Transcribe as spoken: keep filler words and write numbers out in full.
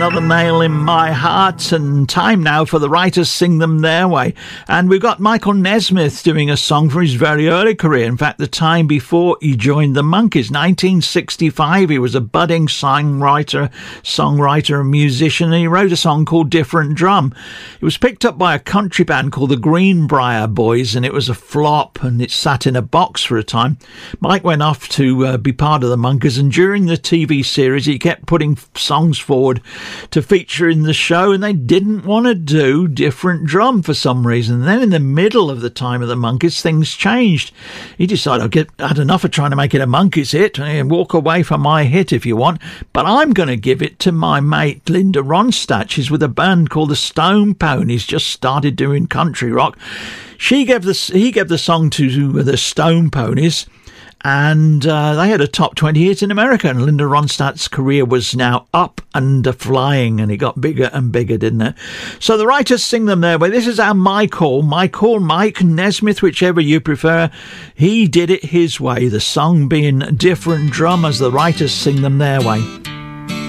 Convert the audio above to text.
Another nail in my heart, and time now for the writers sing them their way. And we've got Michael Nesmith doing a song from his very early career. In fact, the time before he joined the Monkees, nineteen sixty-five. He was a budding songwriter, songwriter and musician, and he wrote a song called Different Drum. It was picked up by a country band called the Greenbrier Boys, and it was a flop, and it sat in a box for a time. Mike went off to uh, be part of the Monkees, and during the T V series, he kept putting songs forward to feature in the show, and they didn't want to do Different Drum for some reason. And then in the middle of the time of the Monkees, things changed. He decided, I'll get had enough of trying to make it a Monkees hit, and walk away from my hit if you want, but I'm going to give it to my mate Linda Ronstadt. She's with a band called the Stone Ponies, just started doing country rock. She gave the he gave the song to the Stone Ponies, and uh, they had a top twenty hit in America, and Linda Ronstadt's career was now up and flying, and it got bigger and bigger, didn't it? So the writers sing them their way. This is our Michael, Michael, Mike Nesmith, whichever you prefer. He did it his way, the song being Different Drum, as the writers sing them their way.